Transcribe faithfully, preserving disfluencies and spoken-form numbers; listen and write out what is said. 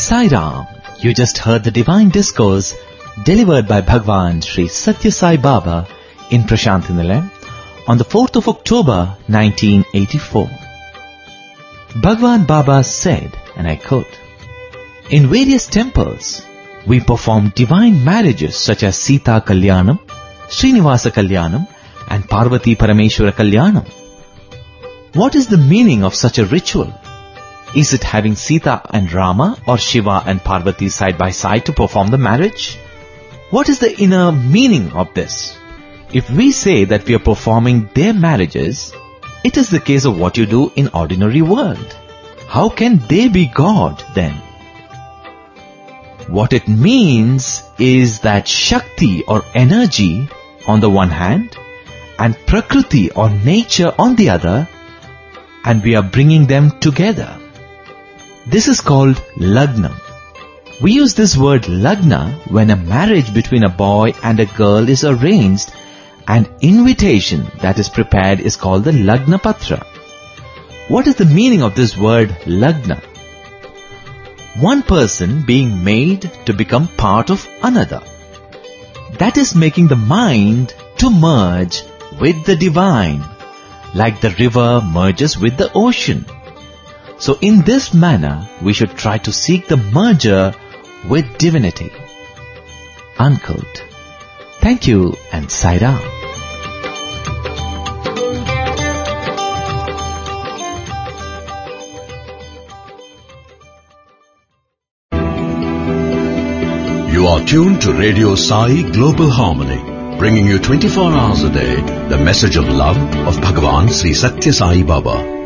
Sai Ram. You just heard the divine discourse delivered by Bhagwan Sri Satya Sai Baba in Prasanthi Nilayam on the fourth of October nineteen eighty-four. Bhagwan Baba said, and I quote, "In various temples, we perform divine marriages such as Sita Kalyanam, Srinivasa Kalyanam and Parvati Parameshwara Kalyanam. What is the meaning of such a ritual? Is it having Sita and Rama or Shiva and Parvati side by side to perform the marriage? What is the inner meaning of this? If we say that we are performing their marriages, it is the case of what you do in ordinary world. How can they be God then? What it means is that Shakti or energy on the one hand and Prakriti or nature on the other, and we are bringing them together. This is called Lagna. We use this word Lagna when a marriage between a boy and a girl is arranged, and invitation that is prepared is called the Lagna Patra. What is the meaning of this word Lagna? One person being made to become part of another. That is making the mind to merge with the divine, like the river merges with the ocean. So in this manner, we should try to seek the merger with divinity." Unquote. Thank you and Sai Ram. You are tuned to Radio Sai Global Harmony, bringing you twenty-four hours a day the message of love of Bhagwan Sri Satya Sai Baba.